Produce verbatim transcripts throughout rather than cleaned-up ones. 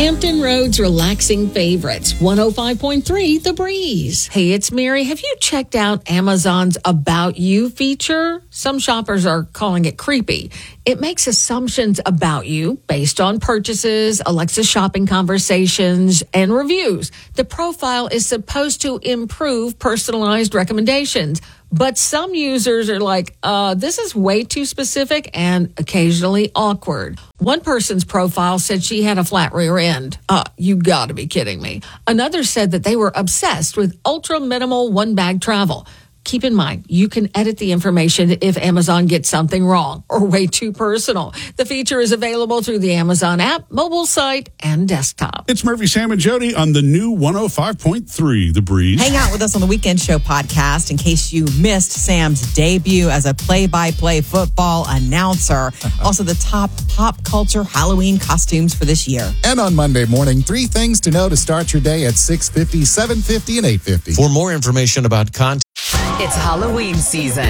Hampton Road's relaxing favorites, one oh five point three The Breeze. Hey, it's Mary. Have you checked out Amazon's About You feature? Some shoppers are calling it creepy. It makes assumptions about you based on purchases, Alexa shopping conversations, and reviews. The profile is supposed to improve personalized recommendations. But some users are like, uh, this is way too specific and occasionally awkward. One person's profile said she had a flat rear end. Uh, you gotta be kidding me. Another said that they were obsessed with ultra minimal one bag travel. Keep in mind, you can edit the information if Amazon gets something wrong or way too personal. The feature is available through the Amazon app, mobile site, and desktop. It's Murphy, Sam, and Jody on the new one oh five point three The Breeze. Hang out with us on the Weekend Show podcast in case you missed Sam's debut as a play-by-play football announcer. Also, the top pop culture Halloween costumes for this year. And on Monday morning, three things to know to start your day at six fifty, seven fifty, and eight fifty. For more information about content. It's Halloween season.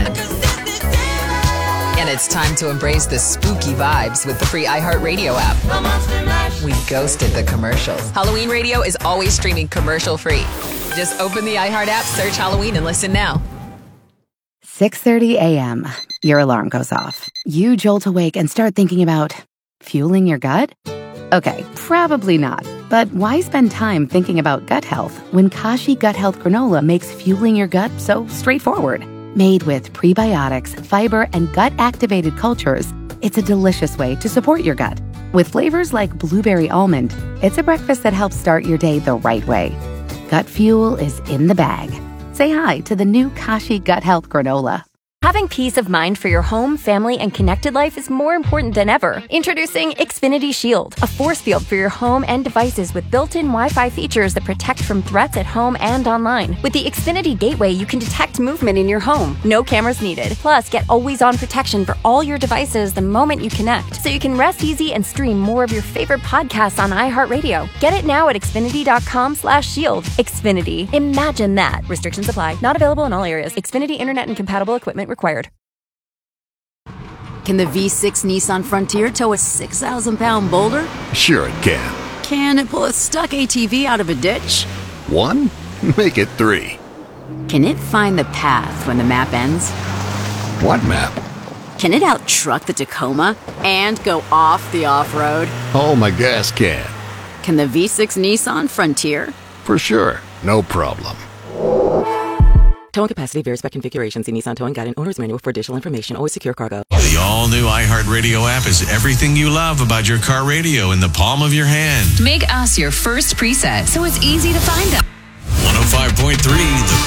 And it's time to embrace the spooky vibes with the free iHeartRadio app. We ghosted the commercials. Halloween Radio is always streaming commercial free. Just open the iHeart app, search Halloween, and listen now. six thirty a.m. Your alarm goes off. You jolt awake and start thinking about fueling your gut? Okay, probably not. But why spend time thinking about gut health when Kashi Gut Health Granola makes fueling your gut so straightforward? Made with prebiotics, fiber, and gut-activated cultures, it's a delicious way to support your gut. With flavors like blueberry almond, it's a breakfast that helps start your day the right way. Gut fuel is in the bag. Say hi to the new Kashi Gut Health Granola. Having peace of mind for your home, family, and connected life is more important than ever. Introducing Xfinity Shield, a force field for your home and devices with built-in Wi-Fi features that protect from threats at home and online. With the Xfinity Gateway, you can detect movement in your home. No cameras needed. Plus, get always-on protection for all your devices the moment you connect, so you can rest easy and stream more of your favorite podcasts on iHeartRadio. Get it now at Xfinity.com slash shield. Xfinity. Imagine that. Restrictions apply. Not available in all areas. Xfinity Internet and compatible equipment required. Can the V six Nissan Frontier tow a six thousand pound boulder? Sure it can. Can it pull a stuck A T V out of a ditch? One? Make it three. Can it find the path when the map ends? What map? Can it out-truck the Tacoma and go off the off-road? Oh, my gas can. Can the V six Nissan Frontier? For sure. No problem. Towing capacity varies by configuration. See Nissan Towing Guide and Owner's Manual for additional information. Always secure cargo. The all-new iHeartRadio app is everything you love about your car radio in the palm of your hand. Make us your first preset so it's easy to find them. one oh five point three The